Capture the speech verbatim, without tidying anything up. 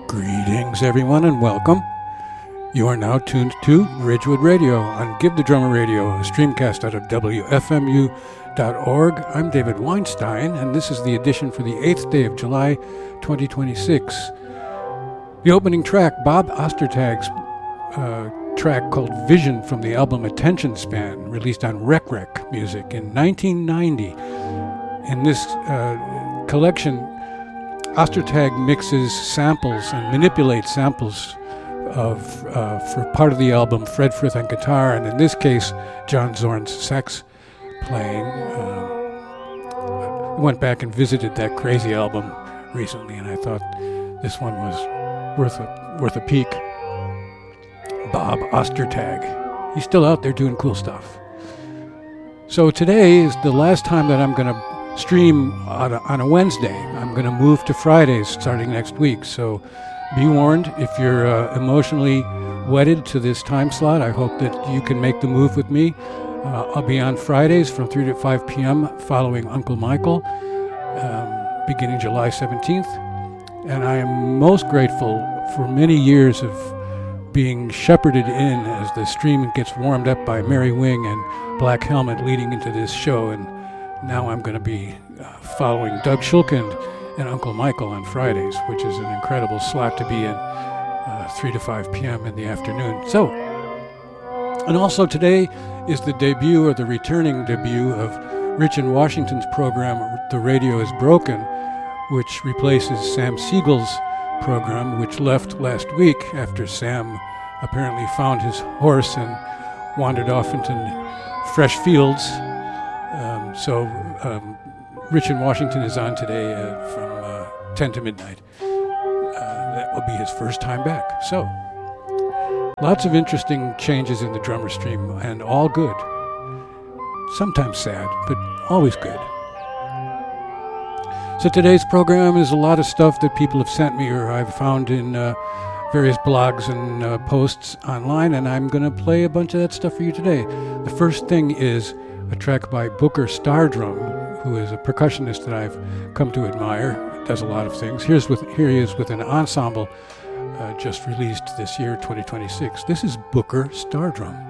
Greetings, everyone, and welcome. You are now tuned to Ridgewood Radio on Give the Drummer Radio, a streamcast out of W F M U dot org. I'm David Weinstein, and this is the edition for the eighth day of July, twenty twenty-six. The opening track, Bob Ostertag's uh, track called Vision from the album Attention Span, released on Rec Rec Music in nineteen ninety. In this uh, collection, Ostertag mixes samples and manipulates samples of, uh, for part of the album, Fred Frith on guitar, and in this case, John Zorn's sax playing. Uh, I went back and visited that crazy album recently, and I thought this one was worth a, worth a peek. Bob Ostertag. He's still out there doing cool stuff. So today is the last time that I'm going to stream on a, on a Wednesday. I'm going to move to Fridays starting next week, so be warned if you're uh, emotionally wedded to this time slot. I hope that you can make the move with me. Uh, I'll be on Fridays from three to five p.m. following Uncle Michael, um, beginning July seventeenth, and I am most grateful for many years of being shepherded in as the stream gets warmed up by Mary Wing and Black Helmet leading into this show, and now I'm going to be uh, following Doug Shulkind and Uncle Michael on Fridays, which is an incredible slot to be in, uh, three to five p.m. in the afternoon. So, and also today is the debut, or the returning debut, of Rich in Washington's program, The Radio is Broken, which replaces Sam Siegel's program, which left last week after Sam apparently found his horse and wandered off into fresh fields. Um, so um, Rich in Washington is on today uh, from uh, ten to midnight. Uh, that will be his first time back. So lots of interesting changes in the drummer stream, and all good. Sometimes sad, but always good. So today's program is a lot of stuff that people have sent me or I've found in uh, various blogs and uh, posts online, and I'm going to play a bunch of that stuff for you today. The first thing is a track by Booker Stardrum, who is a percussionist that I've come to admire, does a lot of things. Here's with, here he is with an ensemble uh, just released this year, twenty twenty-six. This is Booker Stardrum.